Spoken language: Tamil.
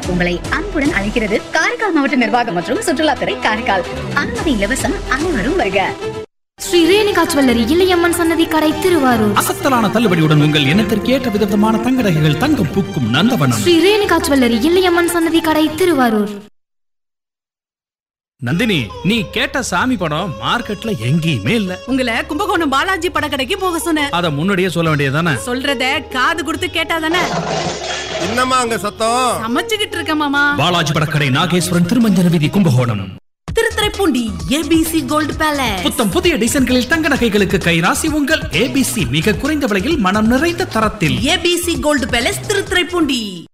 உங்களை அன்புடன் அழைக்கிறது காரைக்கால் மாவட்ட நிர்வாகம் மற்றும் சுற்றுலாத்துறை காரைக்கால். அனுமதி இலவசம். அனைவரும் வருக. ஸ்ரீ ரேணுகா ஜுவல்லரி இளையம்மன் சன்னதி கடை திருவாரூர். அசத்தலான தள்ளுபடியுடன் உங்கள் எண்ணத்திற்கு ஏற்ற விதமான தங்க நகைகள் தங்கம் பூக்கும் நந்தவனம். ஸ்ரீ ரேணுகா ஜுவல்லரி இளையம்மன் சன்னதி கடை திருவாரூர். நந்தினி, நீ கேட்ட சாமி படம் மார்க்கெட்ல எங்கேயுமே இல்ல. உங்களை கும்பகோணம் பாலாஜி படக்கடைக்கு போக சொன்னேன். அத முன்னாடியே சொல்ல வேண்டியதானே? சொல்றத காது கொடுத்து கேட்டாதானே. என்னம்மா அங்க சத்தம்? சமைச்சுக்கிட்டு இருக்க மாமா. பாலாஜி படக்கடை, நாகேஸ்வரன், திருமஞ்சன வீதி, Kumbakonam. Thiruthuraipoondi ABC gold palace. புத்தம் புதிய டிசைன்களில் தங்க நகைகளுக்கு கைராசி உங்கள் ஏபிசி. மிக குறைந்த விலையில் மனம் நிறைந்த தரத்தில். ABC gold palace Thiruthuraipoondi.